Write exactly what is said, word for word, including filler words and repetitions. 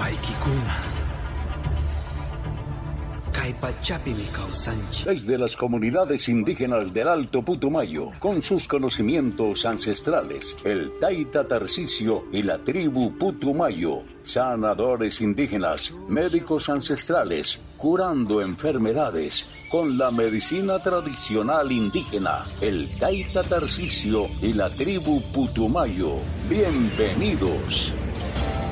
Desde las comunidades indígenas del Alto Putumayo, con sus conocimientos ancestrales, el Taita Tarcisio y la tribu Putumayo, sanadores indígenas, médicos ancestrales, curando enfermedades con la medicina tradicional indígena, el Taita Tarcisio y la tribu Putumayo. Bienvenidos.